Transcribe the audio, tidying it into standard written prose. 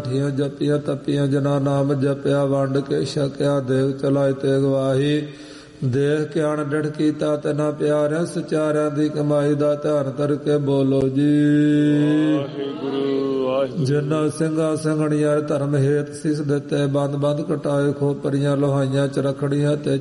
ਜਪੀਆਂ ਤਪੀਆਂ ਜਨਾ ਨਾਮ ਜਪਿਆ ਵੰਡ ਕੇ ਛਕਿਆ ਦੇਵ ਚਲਾਏ ਤੇ ਗਵਾਹੀ ਦੇਖ ਕੇ ਅਣ ਡਿਠ ਕੀਤਾ ਤਨਾ ਪਿਆਰਿਆਂ ਸਚਾਰਿਆਂ ਦੀ ਕਮਾਈ ਦਾ ਧਿਆਨ ਕਰਕੇ ਬੋਲੋ ਜੀ। ਜਿਨ੍ਹਾਂ ਸਿੰਘਾਂ ਸਿੰਘਣੀਆਂ ਧਰਮ ਹੇਤ ਸਿਸ ਦਿੱਤੇ ਬੰਦ ਬੰਦ ਕਟਾਏ ਖੋਪਰੀਆਂ ਲੋਹਾਈਆਂ ਚ ਰਖੜੀਆਂ ਤੇ